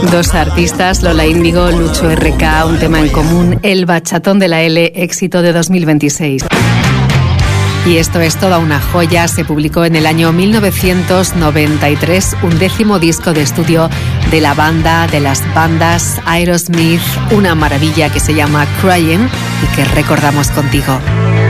Dos artistas, Lola Índigo, Lucho RK, un tema en común, El Bachatón de la L, éxito de 2026. Y esto es toda una joya, se publicó en el año 1993, un 10º disco de estudio de la banda, de las bandas Aerosmith, una maravilla que se llama Crying y que recordamos contigo.